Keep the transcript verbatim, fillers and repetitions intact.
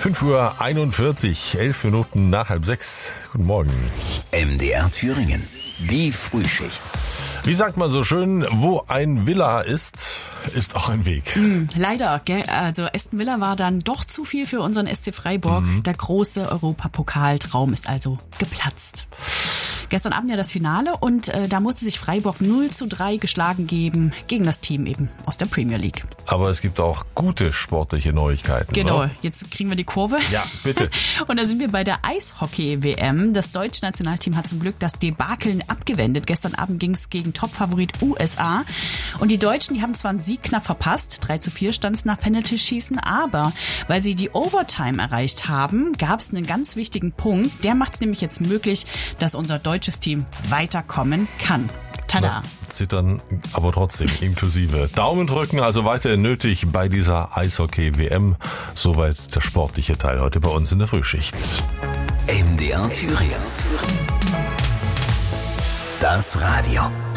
fünf Uhr einundvierzig, elf Minuten nach halb sechs. Guten Morgen. M D R Thüringen, die Frühschicht. Wie sagt man so schön, wo ein Villa ist, ist auch ein Weg. Mm, leider, gell? Also Aston Villa war dann doch zu viel für unseren S C Freiburg. Mhm. Der große Europapokaltraum ist also geplatzt. Gestern Abend ja das Finale und äh, da musste sich Freiburg null zu drei geschlagen geben gegen das Team eben aus der Premier League. Aber es gibt auch gute sportliche Neuigkeiten. Genau, oder? Jetzt kriegen wir die Kurve. Ja, bitte. Und da sind wir bei der Eishockey-W M. Das deutsche Nationalteam hat zum Glück das Debakel abgewendet. Gestern Abend ging es gegen Topfavorit U S A. Und die Deutschen, die haben zwar einen Sieg knapp verpasst, drei zu vier stand es nach Penalty-Schießen, aber weil sie die Overtime erreicht haben, gab es einen ganz wichtigen Punkt. Der macht es nämlich jetzt möglich, dass unser deutsches Team weiterkommen kann. Tada! Na, zittern, aber trotzdem inklusive. Daumen drücken, also weiterhin nötig bei dieser Eishockey-W M. Soweit der sportliche Teil heute bei uns in der Frühschicht. M D R Thüringen. Das Radio.